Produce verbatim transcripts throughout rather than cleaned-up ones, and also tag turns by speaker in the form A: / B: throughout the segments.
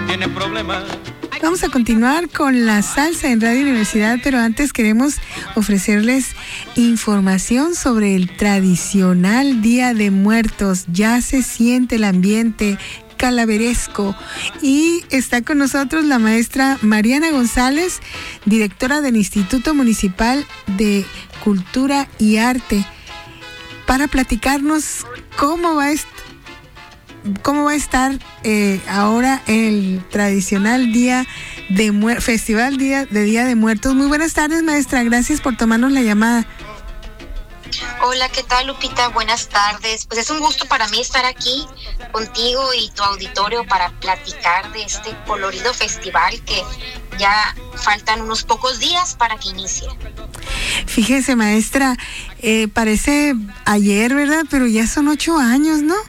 A: tiene problemas.
B: Vamos a continuar con la salsa en Radio Universidad, pero antes queremos ofrecerles información sobre el tradicional Día de Muertos. Ya se siente el ambiente calaveresco y está con nosotros la maestra Mariana González, directora del Instituto Municipal de Cultura y Arte, para platicarnos cómo va est- cómo va a estar eh, ahora el tradicional Día de Muertos, Festival Día de Día de Muertos. Muy buenas tardes, maestra, gracias por tomarnos la llamada.
C: Hola, ¿qué tal, Lupita? Buenas tardes. Pues es un gusto para mí estar aquí contigo y tu auditorio para platicar de este colorido festival que ya faltan unos pocos días para que inicie.
B: Fíjese, maestra, eh, parece ayer, ¿verdad? Pero ya son ocho años, ¿no?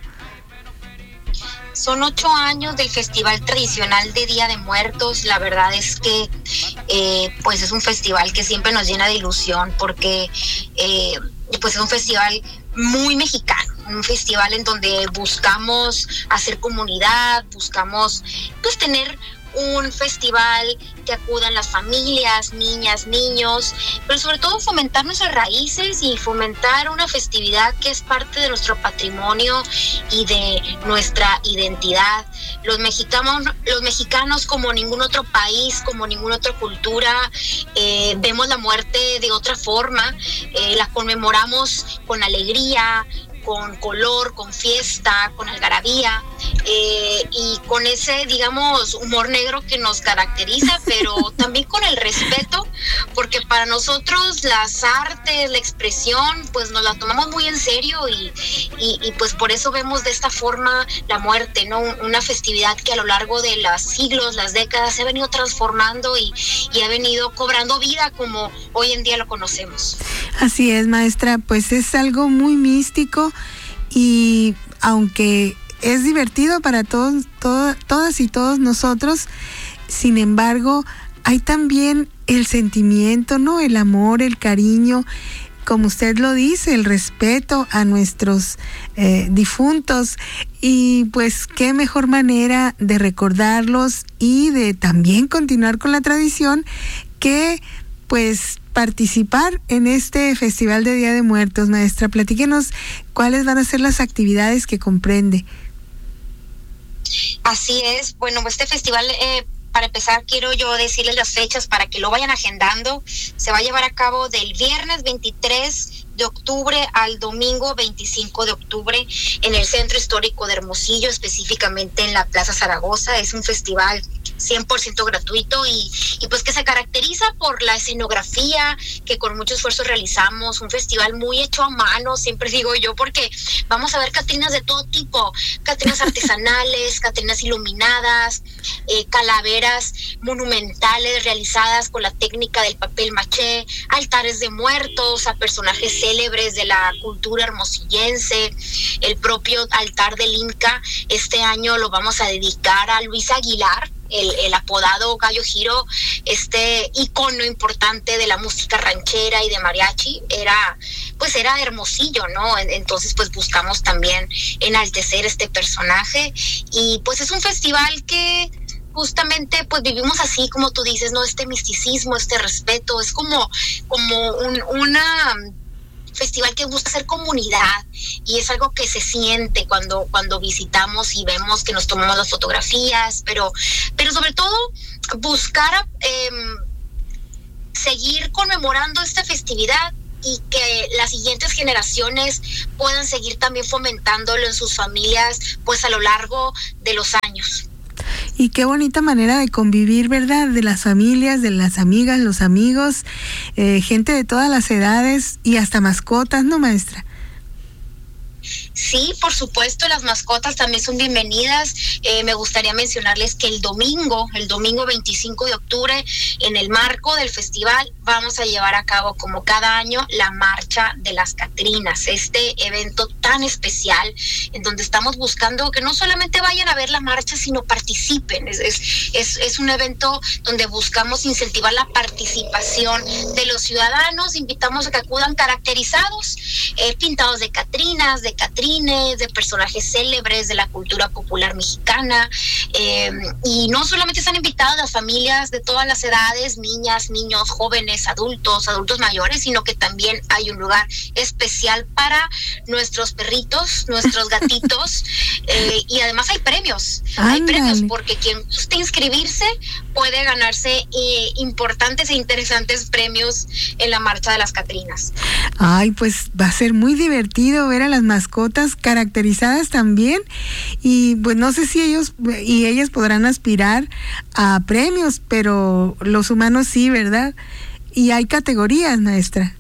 C: Son ocho años del Festival Tradicional de Día de Muertos. La verdad es que eh, pues es un festival que siempre nos llena de ilusión porque eh, pues es un festival muy mexicano, un festival en donde buscamos hacer comunidad, buscamos pues tener un festival que acudan las familias, niñas, niños, pero sobre todo fomentar nuestras raíces y fomentar una festividad que es parte de nuestro patrimonio y de nuestra identidad. Los mexicanos, los mexicanos como ningún otro país, como ninguna otra cultura, eh, vemos la muerte de otra forma, eh, la conmemoramos con alegría, con color, con fiesta, con algarabía eh, y con ese, digamos, humor negro que nos caracteriza, pero también con el respeto, porque para nosotros las artes, la expresión, pues nos la tomamos muy en serio y, y, y pues por eso vemos de esta forma la muerte, ¿no? Una festividad que a lo largo de los siglos, las décadas, se ha venido transformando y, y ha venido cobrando vida como hoy en día lo conocemos.
B: Así es, maestra, pues es algo muy místico y aunque es divertido para todos, todo, todas y todos nosotros, sin embargo, hay también el sentimiento, ¿no? El amor, el cariño, como usted lo dice, el respeto a nuestros eh, difuntos y pues qué mejor manera de recordarlos y de también continuar con la tradición que pues participar en este Festival de Día de Muertos. Maestra, platíquenos cuáles van a ser las actividades que comprende.
C: Así es, bueno, este festival, eh, para empezar, quiero yo decirles las fechas para que lo vayan agendando. Se va a llevar a cabo del viernes veintitrés de octubre al domingo veinticinco de octubre en el Centro Histórico de Hermosillo, específicamente en la Plaza Zaragoza. Es un festival cien por ciento gratuito y, y pues que se caracteriza por la escenografía que con mucho esfuerzo realizamos, un festival muy hecho a mano, siempre digo yo, porque vamos a ver catrinas de todo tipo, catrinas artesanales, catrinas iluminadas, eh, calaveras monumentales realizadas con la técnica del papel maché, altares de muertos a personajes célebres de la cultura hermosillense, el propio altar del Inca. Este año lo vamos a dedicar a Luis Aguilar, El, el apodado Gallo Giro, este ícono importante de la música ranchera y de mariachi, era pues era Hermosillo, ¿no? Entonces pues buscamos también enaltecer este personaje y pues es un festival que justamente pues vivimos así como tú dices, ¿no? Este misticismo, este respeto, es como, como un, una festival que busca hacer comunidad y es algo que se siente cuando cuando visitamos y vemos que nos tomamos las fotografías, pero pero sobre todo buscar eh, seguir conmemorando esta festividad y que las siguientes generaciones puedan seguir también fomentándolo en sus familias pues a lo largo de los años.
B: Y qué bonita manera de convivir, ¿verdad? De las familias, de las amigas, los amigos, eh, gente de todas las edades y hasta mascotas, ¿no, maestra?
C: Sí, por supuesto, las mascotas también son bienvenidas. Eh, me gustaría mencionarles que el domingo, el domingo veinticinco de octubre, en el marco del festival, vamos a llevar a cabo, como cada año, la Marcha de las Catrinas, este evento tan especial en donde estamos buscando que no solamente vayan a ver la marcha, sino participen. Es, es, es, es un evento donde buscamos incentivar la participación de los ciudadanos. Invitamos a que acudan caracterizados, eh, pintados de catrinas, de catrinas, cine, de personajes célebres de la cultura popular mexicana. Eh, y no solamente están invitadas las familias de todas las edades, niñas, niños, jóvenes, adultos, adultos mayores, sino que también hay un lugar especial para nuestros perritos, nuestros gatitos. eh, y además hay premios. Ándale. Hay premios porque quien guste inscribirse puede ganarse eh, importantes e interesantes premios en la Marcha de las Catrinas.
B: Ay, pues va a ser muy divertido ver a las mascotas caracterizadas también, y pues no sé si ellos y ellas podrán aspirar a premios, pero los humanos sí, ¿verdad? Y hay categorías, maestra.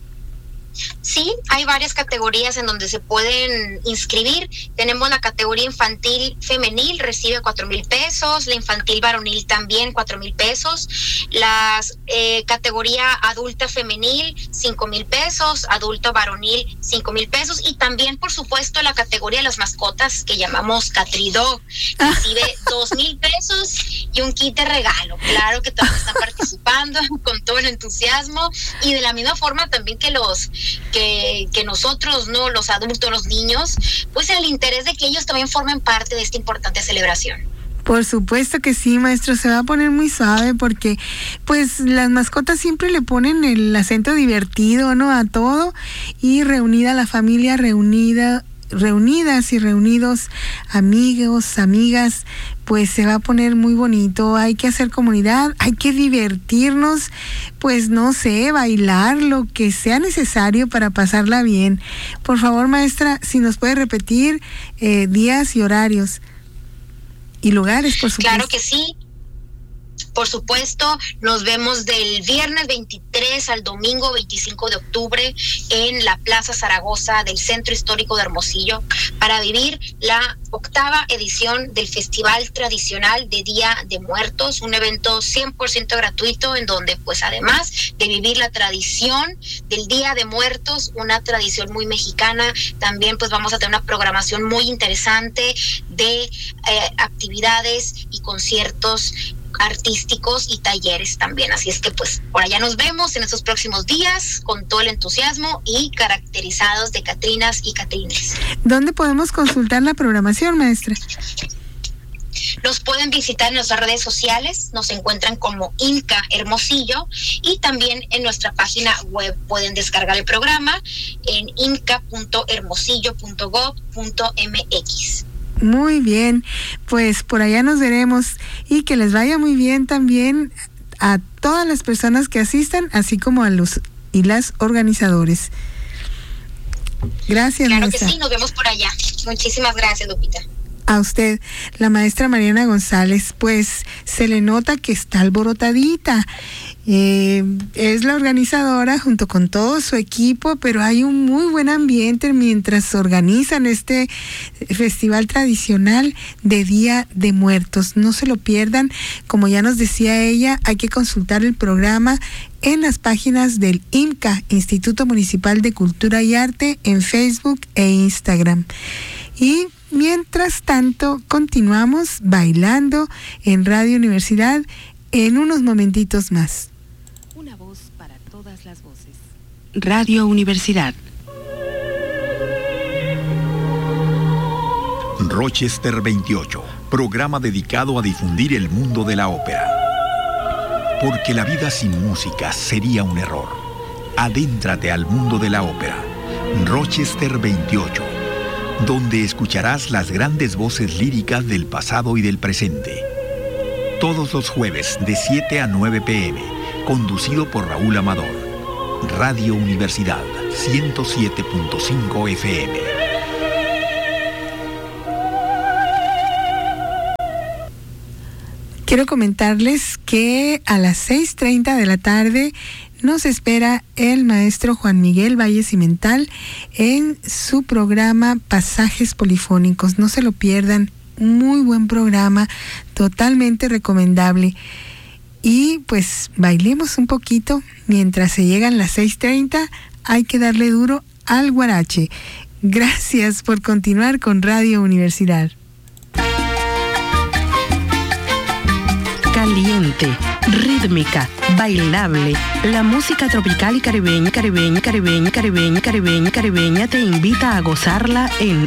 C: Sí, hay varias categorías en donde se pueden inscribir. Tenemos la categoría infantil femenil, recibe cuatro mil pesos, la infantil varonil también cuatro mil pesos, la eh, categoría adulta femenil cinco mil pesos, adulto varonil cinco mil pesos, y también por supuesto la categoría de las mascotas que llamamos Catridog, recibe dos mil pesos y un kit de regalo. Claro que todos están participando con todo el entusiasmo, y de la misma forma también que los Que, que nosotros, no los adultos, los niños, pues el interés de que ellos también formen parte de esta importante celebración.
B: Por supuesto que sí, maestro, se va a poner muy suave porque pues las mascotas siempre le ponen el acento divertido, ¿no? A todo, y reunida la familia, reunida, reunidas y reunidos, amigos, amigas, pues se va a poner muy bonito. Hay que hacer comunidad, hay que divertirnos, pues no sé, bailar, lo que sea necesario para pasarla bien. Por favor, maestra, si nos puede repetir eh, días y horarios y lugares, por supuesto.
C: Claro que sí. Por supuesto, nos vemos del viernes veintitrés al domingo veinticinco de octubre en la Plaza Zaragoza del Centro Histórico de Hermosillo para vivir la octava edición del Festival Tradicional de Día de Muertos, un evento cien por ciento gratuito en donde, pues además de vivir la tradición del Día de Muertos, una tradición muy mexicana, también pues vamos a tener una programación muy interesante de eh, actividades y conciertos artísticos y talleres también. Así es que pues por allá nos vemos en estos próximos días con todo el entusiasmo y caracterizados de catrinas y catrines.
B: ¿Dónde podemos consultar la programación, maestra?
C: Nos pueden visitar en nuestras redes sociales, nos encuentran como INCA Hermosillo, y también en nuestra página web pueden descargar el programa en inca punto hermosillo punto gob punto mx.
B: Muy bien, pues por allá nos veremos, y que les vaya muy bien también a todas las personas que asistan, así como a los y las organizadores. Gracias,
C: claro
B: maestra.
C: Que sí, nos vemos por allá. Muchísimas gracias, Lupita.
B: A usted, la maestra Mariana González, pues se le nota que está alborotadita. Eh, es la organizadora junto con todo su equipo, pero hay un muy buen ambiente mientras organizan este festival tradicional de Día de Muertos. No se lo pierdan. Como ya nos decía ella, hay que consultar el programa en las páginas del IMCA, Instituto Municipal de Cultura y Arte, en Facebook e Instagram. Y mientras tanto, continuamos bailando en Radio Universidad en unos momentitos más.
A: Una voz para todas las voces. Radio Universidad.
D: Rochester veintiocho, programa dedicado a difundir el mundo de la ópera. Porque la vida sin música sería un error. Adéntrate al mundo de la ópera. Rochester veintiocho, donde escucharás las grandes voces líricas del pasado y del presente. Todos los jueves de siete a nueve pm, conducido por Raúl Amador. Radio Universidad ciento siete punto cinco F M.
B: Quiero comentarles que a las seis treinta de la tarde nos espera el maestro Juan Miguel Valle Cimental en su programa Pasajes Polifónicos. No se lo pierdan, muy buen programa, totalmente recomendable. Y pues bailemos un poquito mientras se llegan las seis treinta, hay que darle duro al guarache. Gracias por continuar con Radio Universidad.
A: Caliente.
E: rítmica, bailable. La música tropical y caribeña, caribeña, caribeña, caribeña, caribeña, caribeña te invita a gozarla en